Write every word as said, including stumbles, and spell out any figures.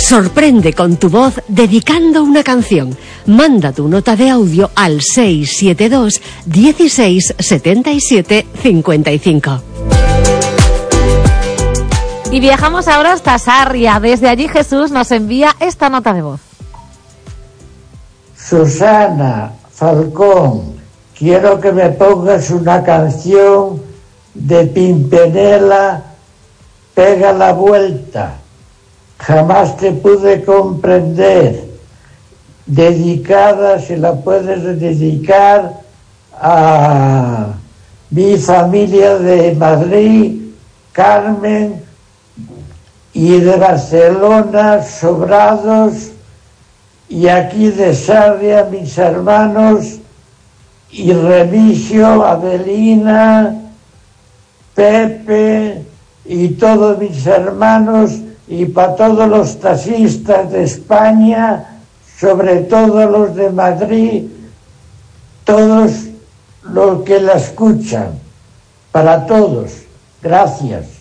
Sorprende con tu voz dedicando una canción. Manda tu nota de audio al seis siete dos, dieciséis, setenta y siete, cincuenta y cinco. Y viajamos ahora hasta Sarria. Desde allí Jesús nos envía esta nota de voz. Susana Falcón, quiero que me pongas una canción de Pimpinela, Pega la Vuelta. Jamás te pude comprender. Dedicada, si la puedes dedicar a mi familia de Madrid, Carmen, y de Barcelona, Sobrados, y aquí de Sarria, mis hermanos, y Remigio, Adelina, Pepe, y todos mis hermanos, y para todos los taxistas de España, sobre todo los de Madrid, todos los que la escuchan, para todos. Gracias.